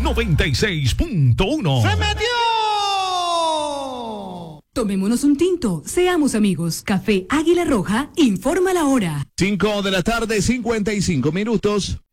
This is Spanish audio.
96.1. ¡Se metió! Tomémonos un tinto, seamos amigos. Café Águila Roja informa la hora. 5 de la tarde, 55 minutos.